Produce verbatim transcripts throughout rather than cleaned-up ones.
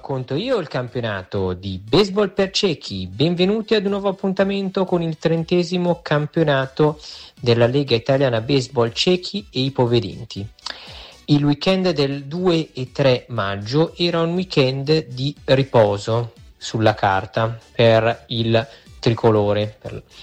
racconto io il campionato di baseball per ciechi. Benvenuti ad un nuovo appuntamento con il trentesimo campionato della Lega Italiana Baseball Ciechi e Ipovedenti. Il weekend del due e tre maggio era un weekend di riposo sulla carta per il tricolore,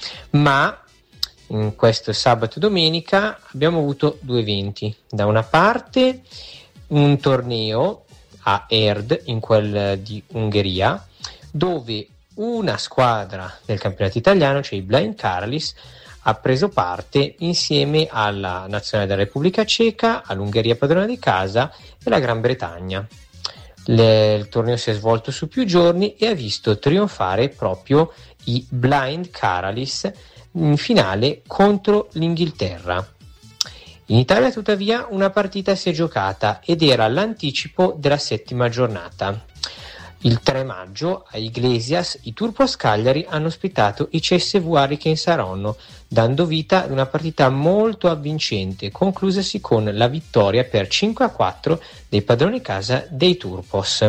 ma in questo sabato e domenica abbiamo avuto due eventi. Da una parte un torneo a Erd, in quel di Ungheria, dove una squadra del campionato italiano, cioè i Blind Karalis, ha preso parte insieme alla nazionale della Repubblica Ceca, all'Ungheria padrona di casa e alla Gran Bretagna. Le, il torneo si è svolto su più giorni e ha visto trionfare proprio i Blind Karalis in finale contro l'Inghilterra. In Italia tuttavia una partita si è giocata ed era l'anticipo della settima giornata. Il tre maggio a Iglesias i Turpos Cagliari hanno ospitato i C S V Hurricane Saronno, dando vita ad una partita molto avvincente, conclusasi con la vittoria per cinque a quattro dei padroni casa dei Turpos.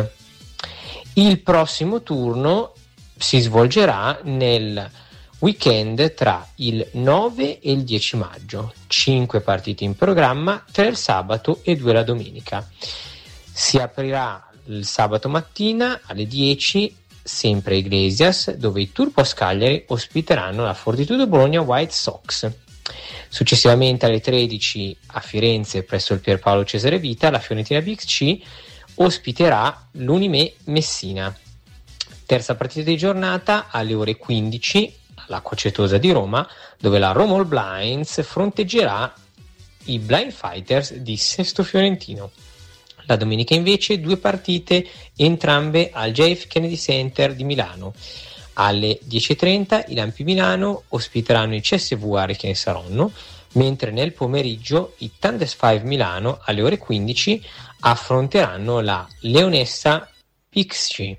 Il prossimo turno si svolgerà nel weekend tra il nove e il dieci maggio, cinque partite in programma, tre il sabato e due la domenica. Si aprirà il sabato mattina alle dieci, sempre a Iglesias, dove i Turpos Cagliari ospiteranno la Fortitudo Bologna White Sox. Successivamente alle tredici a Firenze, presso il Pierpaolo Cesare Vita, la Fiorentina Big C ospiterà l'Unimè Messina. Terza partita di giornata alle ore quindici all'Acqua Cetosa di Roma, dove la Roma All Blinds fronteggerà i Blind Fighters di Sesto Fiorentino. La domenica invece due partite, entrambe al J F Kennedy Center di Milano. Alle dieci e trenta i Lampi Milano ospiteranno i C S V Hurricane Saronno, mentre nel pomeriggio i Thunders cinque Milano alle ore quindici affronteranno la Leonessa X C.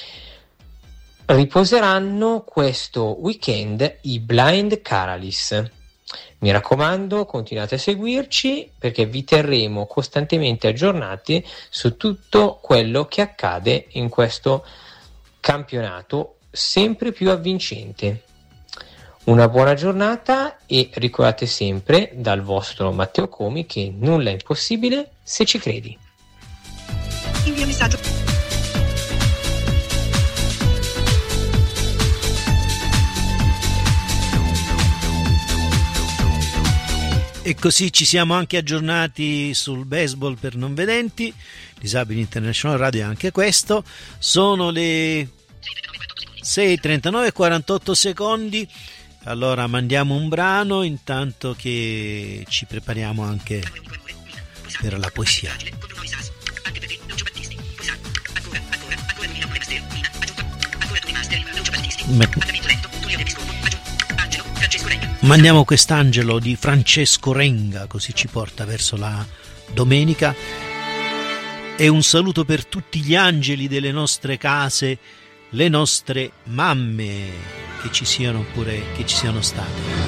Riposeranno questo weekend i Blind Karalis. Mi raccomando, continuate a seguirci perché vi terremo costantemente aggiornati su tutto quello che accade in questo campionato sempre più avvincente. Una buona giornata e ricordate sempre dal vostro Matteo Comi che nulla è impossibile se ci credi. Invia messaggio. E così ci siamo anche aggiornati sul baseball per non vedenti, Disabili International Radio è anche questo. Sono le sei e trentanove e quarantotto secondi, allora mandiamo un brano intanto che ci prepariamo anche per la poesia. Mandiamo quest'angelo di Francesco Renga, così ci porta verso la domenica. E un saluto per tutti gli angeli delle nostre case, le nostre mamme che ci siano pure che ci siano state.